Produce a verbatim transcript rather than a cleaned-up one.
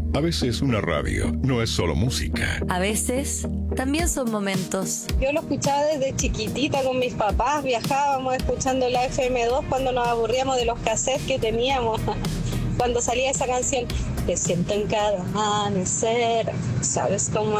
A veces una radio no es solo música. A veces también son momentos. Yo lo escuchaba desde chiquitita con mis papás, viajábamos escuchando la F M dos cuando nos aburríamos de los cassettes que teníamos. Cuando salía esa canción, te siento en cada amanecer, ¿sabes cómo